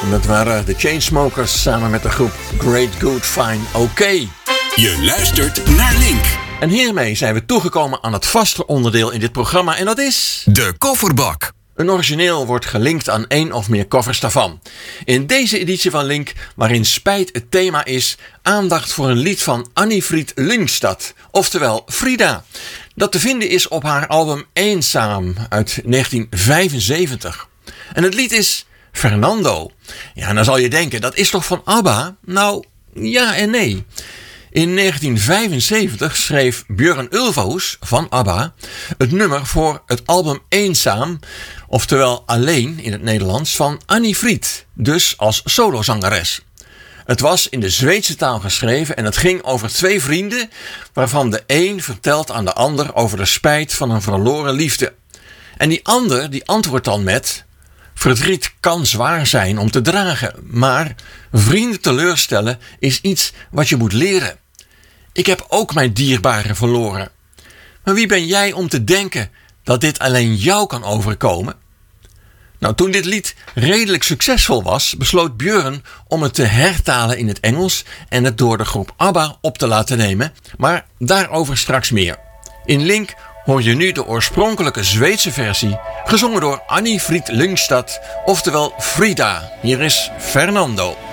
En dat waren de Chainsmokers samen met de groep Great Good Fine OK. Je luistert naar Link. En hiermee zijn we toegekomen aan het vaste onderdeel in dit programma en dat is... De kofferbak. Een origineel wordt gelinkt aan één of meer covers daarvan. In deze editie van Link, waarin spijt het thema is... aandacht voor een lied van Annie-Fried Lyngstad, oftewel Frida... dat te vinden is op haar album Eenzaam uit 1975. En het lied is Fernando. Ja, en dan zal je denken, dat is toch van ABBA? Nou, ja en nee. In 1975 schreef Björn Ulvaeus van ABBA het nummer voor het album Eenzaam, oftewel Alleen in het Nederlands, van Annie Fried, dus als solozangeres. Het was in de Zweedse taal geschreven en het ging over twee vrienden, waarvan de een vertelt aan de ander over de spijt van een verloren liefde. En die ander die antwoordt dan met: verdriet kan zwaar zijn om te dragen, maar vrienden teleurstellen is iets wat je moet leren. Ik heb ook mijn dierbaren verloren. Maar wie ben jij om te denken dat dit alleen jou kan overkomen? Nou, toen dit lied redelijk succesvol was, besloot Björn om het te hertalen in het Engels en het door de groep ABBA op te laten nemen, maar daarover straks meer. In Link hoor je nu de oorspronkelijke Zweedse versie, gezongen door Annie-Fried Lyngstad, oftewel Frida. Hier is Fernando.